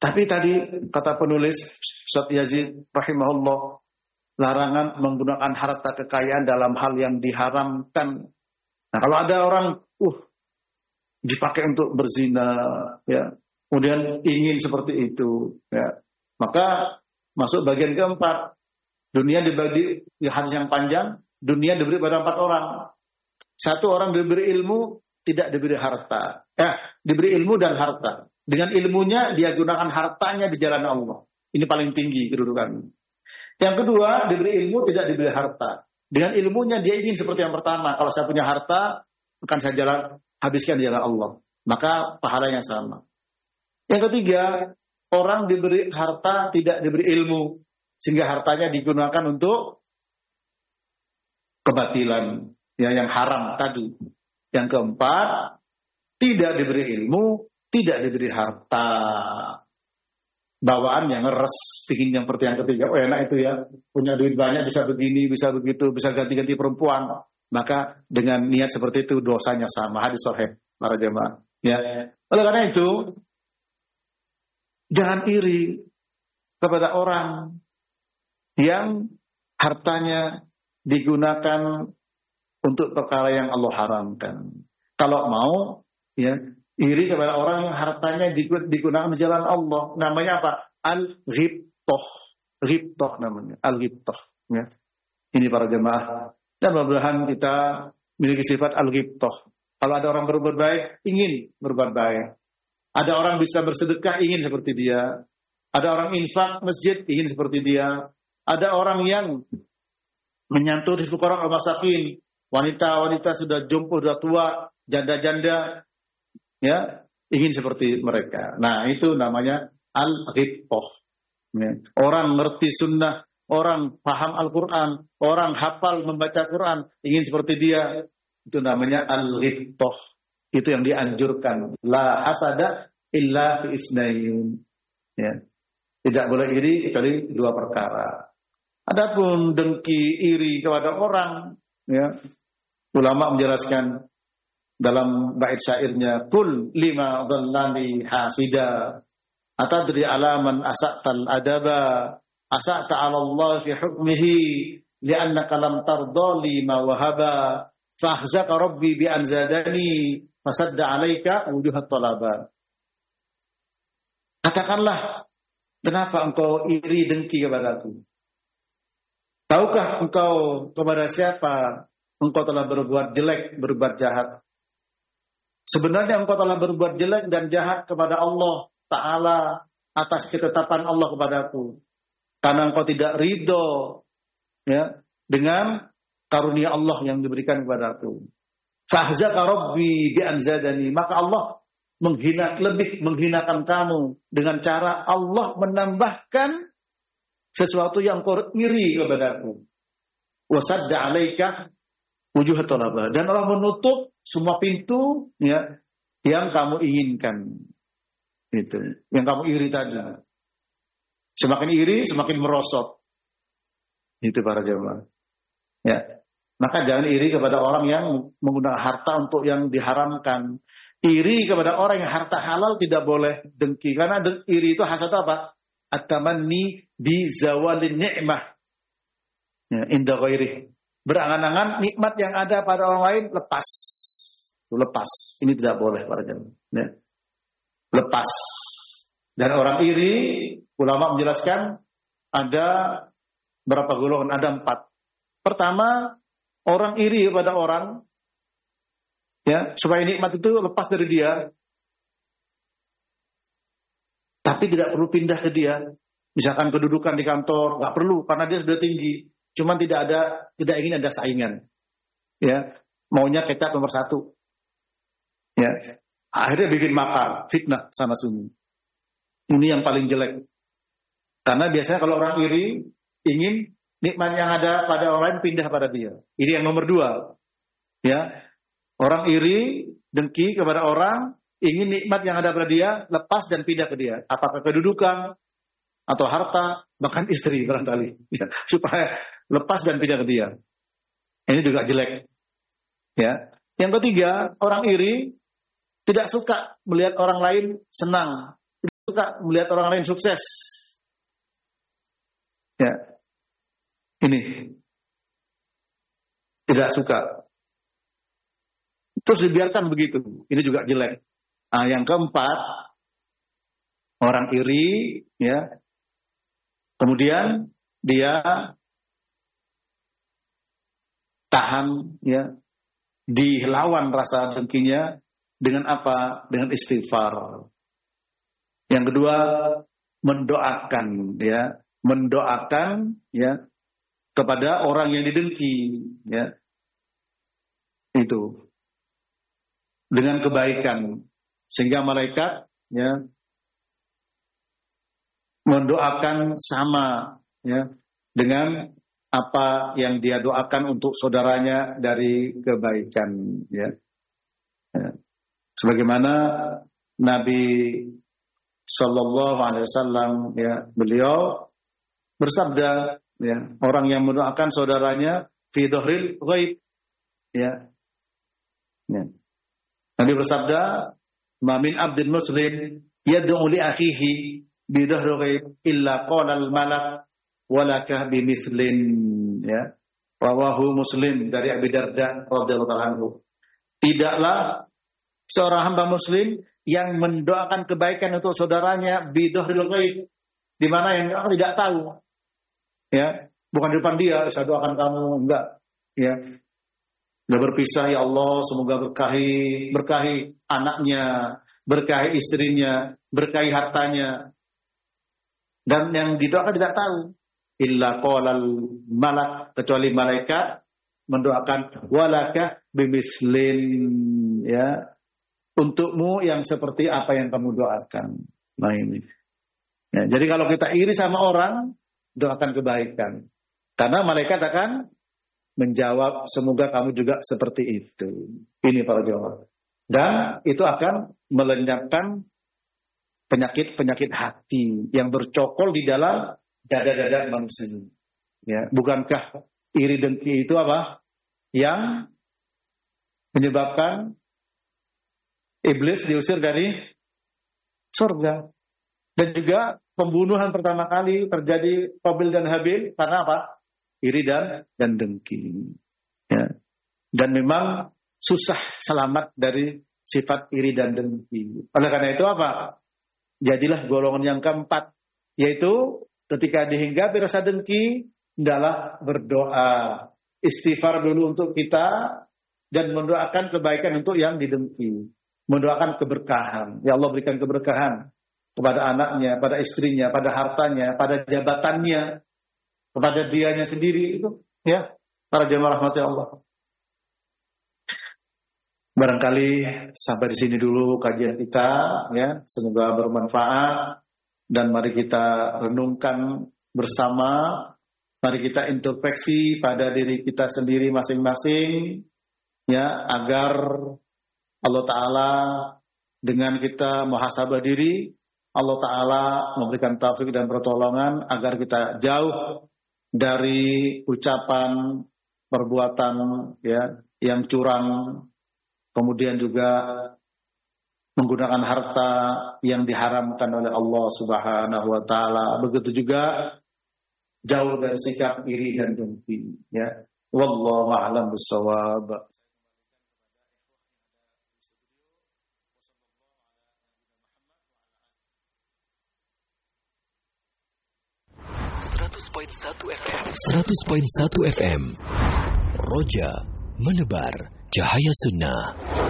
Tapi tadi kata penulis Ustaz Yazid rahimahullah, larangan menggunakan harta kekayaan dalam hal yang diharamkan. Nah, kalau ada orang dipakai untuk berzina, ya, kemudian ingin seperti itu, ya, maka masuk bagian keempat. Dunia dibagi di hadis yang panjang, dunia diberi pada 4 orang. 1 orang diberi ilmu, tidak diberi harta. Diberi ilmu dan harta. Dengan ilmunya dia gunakan hartanya di jalan Allah. Ini paling tinggi kedudukan. Yang kedua, diberi ilmu, tidak diberi harta. Dengan ilmunya dia ingin seperti yang pertama. Kalau saya punya harta, akan saya habiskan di jalan Allah. Maka pahalanya sama. Yang ketiga, orang diberi harta, tidak diberi ilmu. Sehingga hartanya digunakan untuk kebatilan, ya, yang haram tadi. Yang keempat, tidak diberi ilmu, tidak diberi harta. Bawaan yang ngeres, pingin yang seperti yang ketiga. Oh, enak itu ya, punya duit banyak, bisa begini, bisa begitu, bisa ganti-ganti perempuan. Maka dengan niat seperti itu dosanya sama. Hadis sahih para jemaah. Ya. Oleh karena itu, jangan iri kepada orang yang hartanya digunakan untuk perkara yang Allah haramkan. Kalau mau, ya, iri kepada orang yang hartanya digunakan di jalan Allah. Namanya apa? Al-ghibtoh. Ghibtoh namanya. Al-ghibtoh. Ya. Ini para jemaah. Dan mudah-mudahan kita memiliki sifat al-ghibtoh. Kalau ada orang berbuat baik, ingin berbuat baik. Ada orang bisa bersedekah, ingin seperti dia. Ada orang infak masjid, ingin seperti dia. Ada orang yang menyantuni fuqara al-masakin. Wanita-wanita sudah jompo, sudah tua, janda-janda, ya, ingin seperti mereka. Nah, itu namanya al-ghibtoh. Ya. Orang ngerti sunnah, orang paham Al-Quran, orang hafal membaca Quran, ingin seperti dia. Itu namanya al-ghibtoh. Itu yang dianjurkan. La hasada illa fi isnain. Ya. Tidak boleh iri kecuali 2 perkara. Adapun dengki, iri kepada orang, ya, ulama menjelaskan dalam bait syairnya, kul lima dhallani hasida atadri alaman asa'tal adaba asa'ta 'ala Allah fi hukmihi li'annaka lam tardali ma wahaba fahzaka rabbi bi anzadani fasadda 'alaika wujuhat talaba. Katakanlah, kenapa engkau iri dengki kepadaku? Tahukah engkau kepada siapa engkau telah berbuat jelek, berbuat jahat? Sebenarnya engkau telah berbuat jelek dan jahat kepada Allah Ta'ala atas ketetapan Allah kepadaku. Karena engkau tidak ridho, ya, dengan karunia Allah yang diberikan kepadaku. Fahzaka Rabbi bi'anzadani. Maka Allah lebih menghinakan kamu dengan cara Allah menambahkan sesuatu yang kau iri kepadaku. Wasadda 'alaika wujuhat talaba. Dan Allah menutup semua pintu, ya, yang kamu inginkan. Itu, yang kamu iri tadi. Semakin iri, semakin merosot. Itu para jemaah. Ya. Maka jangan iri kepada orang yang menggunakan harta untuk yang diharamkan. Iri kepada orang yang harta halal tidak boleh dengki. Karena iri itu hasad apa? At-tamanni bi zawalin ni'mah. Ya, inda ghairi. Berangan-angan nikmat yang ada pada orang lain lepas. Ini tidak boleh para jemaah. Ya. Lepas. Dan orang iri, ulama menjelaskan ada berapa golongan? Ada 4. Pertama, orang iri pada orang, ya, supaya nikmat itu lepas dari dia. Tapi tidak perlu pindah ke dia. Misalkan kedudukan di kantor, nggak perlu karena dia sudah tinggi. Cuman tidak ingin ada saingan. Ya, maunya kecap nomor 1. Ya, akhirnya bikin makar, fitnah sana sini. Ini yang paling jelek. Karena biasanya kalau orang iri ingin nikmat yang ada pada orang lain pindah pada dia. Ini yang nomor 2. Ya, orang iri dengki kepada orang, ingin nikmat yang ada pada dia lepas dan pindah ke dia. Apakah kedudukan atau harta, bahkan istri barangkali, ya, supaya lepas dan pindah ke dia. Ini juga jelek. Ya. Yang ketiga, orang iri tidak suka melihat orang lain senang. suka melihat orang lain sukses. Ya, ini tidak suka. Terus dibiarkan begitu. Ini juga jelek. Nah, yang keempat, orang iri, ya. Kemudian dia tahan, ya, dilawan rasa dengkinya dengan apa? Dengan istighfar. Yang kedua, mendoakan, ya, mendoakan, ya, kepada orang yang didengki, ya, itu dengan kebaikan, sehingga malaikat, ya, mendoakan sama, ya, dengan apa yang dia doakan untuk saudaranya dari kebaikan, ya. Ya. Sebagaimana Nabi Sallallahu Alaihi Wasallam, ya, beliau bersabda, ya, orang yang mendoakan saudaranya fi dhahril ghaib, ya. Ya. Nabi bersabda, "Ma min abdin muslim yad'u li akhihi bi dhahril ghaib illa qala al malak walaka bimithlin." Ya. Rawahu Muslim dari Abi Darda radhiyallahu anhu. Tidaklah seorang hamba muslim yang mendoakan kebaikan untuk saudaranya bidhahril ghaib, di mana yang orang tidak tahu. Ya, bukan di depan dia, saya doakan kamu, enggak. Ya. Sudah berpisah, ya Allah, semoga berkahi anaknya, berkahi istrinya, berkahi hartanya. Dan yang didoakan tidak tahu. Illa qalal malak, kecuali malaikat mendoakan walaka bimislin, ya, untukmu yang seperti apa yang kamu doakan. Nah ini. Ya, jadi kalau kita iri sama orang, doakan kebaikan. Karena malaikat akan menjawab, semoga kamu juga seperti itu. Ini para jawab. Dan itu akan melenyapkan penyakit-penyakit hati yang bercokol di dalam dada-dada manusia. Ya, bukankah iri dengki itu apa? Yang menyebabkan iblis diusir dari surga. Dan juga pembunuhan pertama kali terjadi Qabil dan Habil karena apa? Iri dan dengki. Ya. Dan memang susah selamat dari sifat iri dan dengki. Oleh karena itu apa? Jadilah golongan yang keempat, yaitu ketika dihinggapi rasa dengki, hendaklah berdoa, istighfar dulu untuk kita dan mendoakan kebaikan untuk yang didengki. Mendoakan keberkahan. Ya Allah, berikan keberkahan kepada anaknya, pada istrinya, pada hartanya, pada jabatannya, kepada dianya sendiri itu, ya, para jemaah rahmati Allah. Barangkali sampai di sini dulu kajian kita, ya, semoga bermanfaat dan mari kita renungkan bersama, mari kita introspeksi pada diri kita sendiri masing-masing, ya, agar Allah Ta'ala dengan kita muhasabah diri, Allah Ta'ala memberikan taufik dan pertolongan agar kita jauh dari ucapan, perbuatan, ya, yang curang, kemudian juga menggunakan harta yang diharamkan oleh Allah Subhanahu wa Ta'ala. Begitu juga jauh dari sikap iri dan dengki, ya. Wallahu a'lam bishawab. 100.1 FM Roja menebar cahaya sunnah.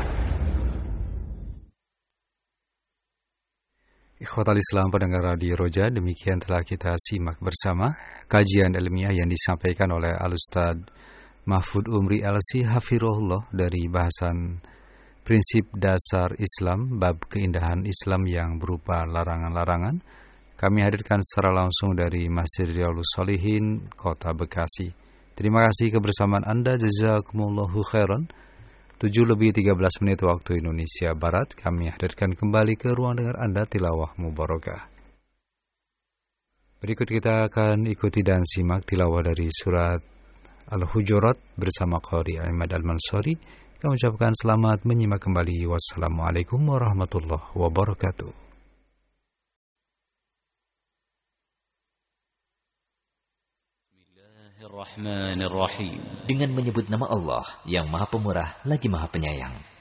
Ikhwatal Islam pendengar Radio Roja, demikian telah kita simak bersama kajian ilmiah yang disampaikan oleh Al-Ustaz Mahfud Umri LC Hafirullah dari bahasan prinsip dasar Islam, bab keindahan Islam yang berupa larangan-larangan. Kami hadirkan secara langsung dari Masjid Riyadhus Shalihin, Kota Bekasi. Terima kasih kebersamaan Anda, jazakumullahu khairan. 7:13 waktu Indonesia Barat, kami hadirkan kembali ke ruang dengar Anda tilawah mubarakah. Berikut kita akan ikuti dan simak tilawah dari surat Al-Hujurat bersama Qari Ahmad Al-Mansuri. Kami ucapkan selamat menyimak kembali. Wassalamualaikum warahmatullahi wabarakatuh. Dengan menyebut nama Allah yang Maha Pemurah lagi Maha Penyayang.